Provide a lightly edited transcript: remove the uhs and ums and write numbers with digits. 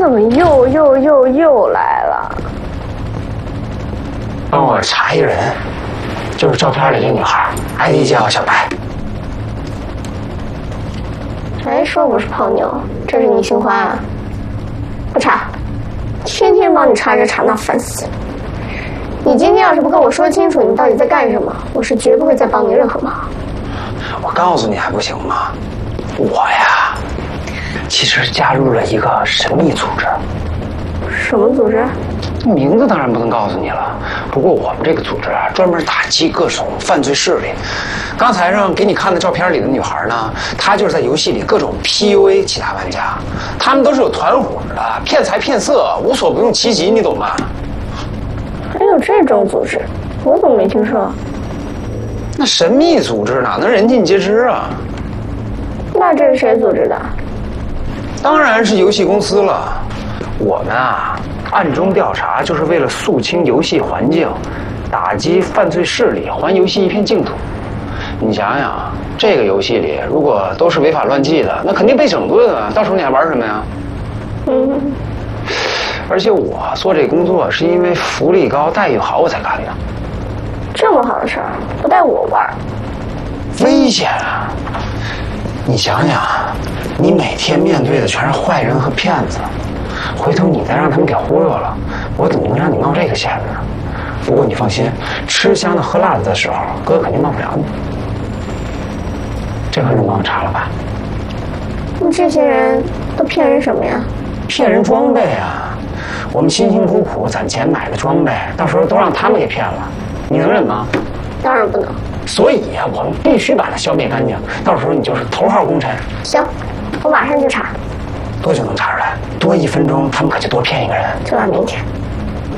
怎么又来了？ 帮我查一个人，就是照片里这女孩 ，ID 叫小白。 谁说我是泡妞？这是你新欢啊？不查，天天帮你查这查那，烦死了。你今天要是不跟我说清楚你到底在干什么，我是绝不会再帮你任何忙。 我告诉你还不行吗？我呀，其实加入了一个神秘组织。 什么组织？ 名字当然不能告诉你了。不过我们这个组织啊，专门打击各种犯罪势力。刚才让给你看的照片里的女孩呢，她就是在游戏里各种 PUA 其他玩家，他们都是有团伙的，骗财骗色，无所不用其极，你懂吗？ 还有这种组织，我怎么没听说？ 那神秘组织哪能人尽皆知啊？ 那这是谁组织的？ 当然是游戏公司了。我们啊，暗中调查就是为了肃清游戏环境，打击犯罪势力，还游戏一片净土。你想想，这个游戏里如果都是违法乱纪的，那肯定被整顿啊！到时候你还玩什么呀？而且我做这工作是因为福利高、待遇好我才干的。 这么好的事儿，不带我玩， 危险啊！你想想，你每天面对的全是坏人和骗子，回头你再让他们给忽悠了，我怎么能让你冒这个险呢？不过你放心，吃香的喝辣的的时候，哥肯定冒不了你。这回能帮我查了吧？ 那这些人都骗人什么呀？ 骗人装备啊！我们辛辛苦苦攒钱买的装备，到时候都让他们给骗了，你能忍吗？ 当然不能。 所以啊，我们必须把它消灭干净，到时候你就是头号功臣。 行，我马上去查。 多久能查出来？多1分钟，他们可就多骗一个人。 就到明天。